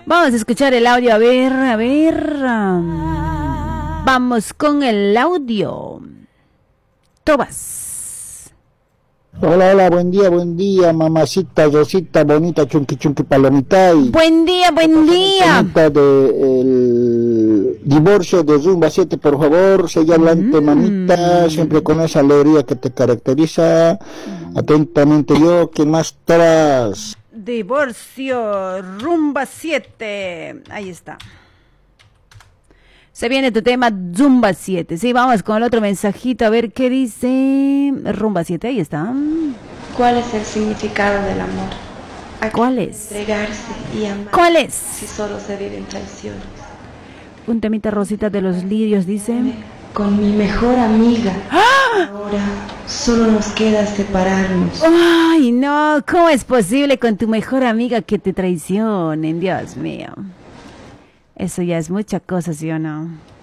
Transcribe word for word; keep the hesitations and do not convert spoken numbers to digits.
Vamos a escuchar el audio, a ver, a ver. Um, vamos con el audio. Tobas. Hola, hola, buen día, buen día, mamacita, Rosita, bonita, chunqui, chunqui, palomita. Y buen día, buen día. De el divorcio de Rumba siete, por favor, sigue adelante, mm. mamita, siempre con esa alegría que te caracteriza. Mm. Atentamente yo, ¿qué más traes? Divorcio, Rumba siete, ahí está. Se viene tu tema Rumba siete. Sí, vamos con el otro mensajito a ver qué dice Rumba siete. Ahí está. ¿Cuál es el significado del amor? ¿Cuál es? Entregarse y amar. ¿Cuál es? Si solo se viven traiciones. Un temita Rosita de los Lirios dice. Con mi mejor amiga. ¡Ah! Ahora solo nos queda separarnos. Ay, no. ¿Cómo es posible con tu mejor amiga que te traicionen? Dios mío. Eso ya es mucha cosa, ¿sí o no?